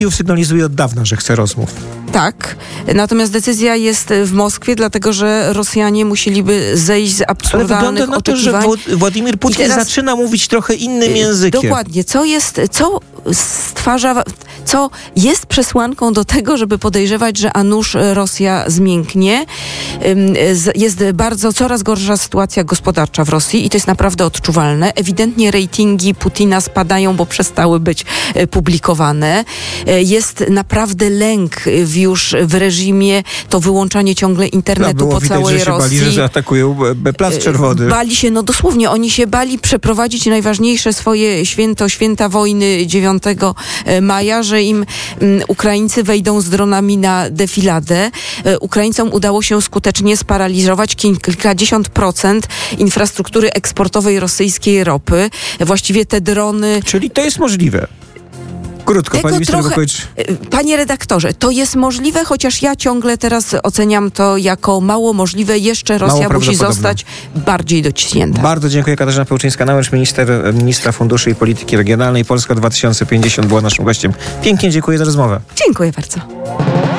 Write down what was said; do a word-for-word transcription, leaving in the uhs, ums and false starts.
sygnalizuje od dawna, że chce rozmów. Tak, natomiast decyzja jest w Moskwie, dlatego że Rosjanie musieliby zejść z absurdalnych Ale wygląda na to, oczekiwań. że Władimir Putin teraz zaczyna mówić trochę innym językiem. Dokładnie. Co jest, co stwarza, co jest przesłanką do tego, żeby podejrzewać, że a nuż Rosja zmięknie. Jest bardzo, coraz gorsza sytuacja gospodarcza w Rosji i to jest naprawdę odczuwalne. Ewidentnie rejtingi Putina spadają, bo przestały być publikowane. Jest naprawdę lęk w już w reżimie, to wyłączanie ciągle internetu no, było po widać, całej że się Rosji. Bali, że zaatakują Plac Czerwony. Bali się, no dosłownie, oni się bali przeprowadzić najważniejsze swoje święto, święta wojny dziewiątego maja, że im um, Ukraińcy wejdą z dronami na defiladę. Ukraińcom udało się skutecznie sparaliżować kilkadziesiąt procent infrastruktury eksportowej rosyjskiej ropy. Właściwie te drony... Czyli to jest możliwe. Krótko, Tego pani minister, trochę, powiedzieć... Panie redaktorze, to jest możliwe, chociaż ja ciągle teraz oceniam to jako mało możliwe. Jeszcze Rosja musi zostać bardziej dociśnięta. Bardzo dziękuję. Katarzyna Pełczyńska-Nałęcz, minister, ministra Funduszy i Polityki Regionalnej. Polska dwa tysiące pięćdziesiąt była naszym gościem. Pięknie dziękuję za rozmowę. Dziękuję bardzo.